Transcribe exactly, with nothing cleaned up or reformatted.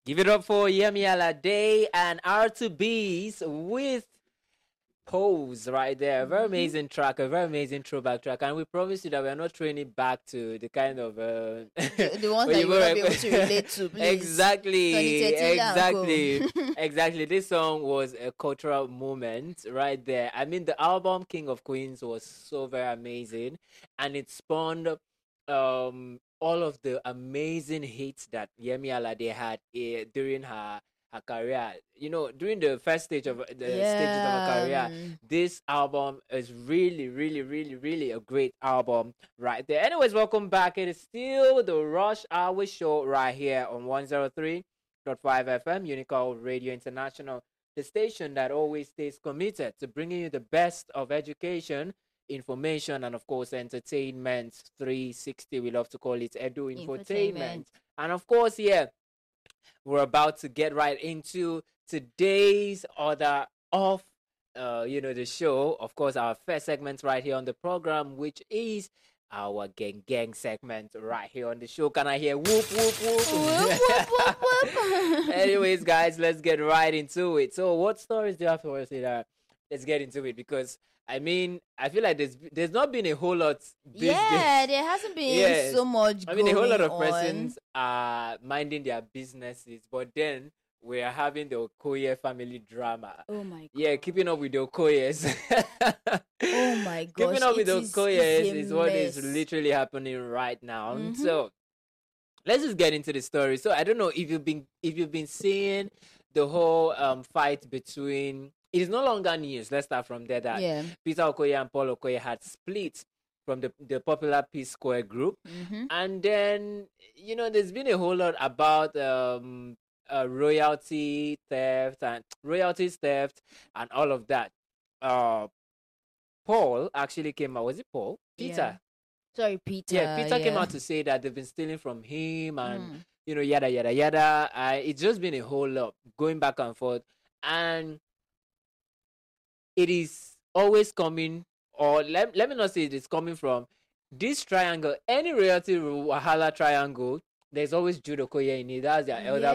Give it up for Yemi Alade and R two B's with Pose right there. A very Mm-hmm. amazing track, a very amazing throwback track. And we promise you that we're not throwing it back to the kind of. Uh, The, the ones when that you you will were- not be able to relate to, please. Exactly, Tony Tetila and co. exactly, exactly. This song was a cultural moment right there. I mean, the album King of Queens was so very amazing, and it spawned um all of the amazing hits that Yemi Alade had eh, during her her career. You know, during the first stage of the stages of her career, mm. this album is really, really, really, really a great album right there. Anyways, welcome back. It is still the Rush Hour Show right here on one oh three point five F M, Unical Radio International, the station that always stays committed to bringing you the best of education, information, and of course, entertainment three sixty. We love to call it Edu Infotainment. Infotainment. And of course, yeah, we're about to get right into today's other off uh you know the show, of course, our first segment right here on the program, which is our gang gang segment right here on the show. Can I hear whoop whoop whoop? Whoop, whoop, whoop, whoop. Anyways, guys, let's get right into it. So what stories do you have for us here? Let's get into it, because I mean, I feel like there's there's not been a whole lot these Yeah, days. there hasn't been Yes. so much. I mean, a whole lot of going on. persons are minding their businesses, but then we are having the Okoye family drama. Oh my god. Yeah, keeping up with the Okoyes. Oh my gosh. Keeping up with it the is- Okoyes it's a is what is mess. literally happening right now. Mhm. So let's just get into the story. So I don't know if you've been if you've been seeing the whole um fight between. It is no longer news. Let's start from there. That Yeah. Peter Okoye and Paul Okoye had split from the the popular Peace Square group. Mm-hmm. And then, you know, there's been a whole lot about um, uh, royalty theft and royalties theft and all of that. Uh, Paul actually came out. Was it Paul? Peter. Sorry, Peter. Yeah, Peter came out to say that they've been stealing from him and, Mm. you know, yada, yada, yada. Uh, it's just been a whole lot going back and forth. And it is always coming, or let, let me not say it is coming from this triangle. Any royalty Wahala triangle, there's always Jude Okoye in it. That's their elder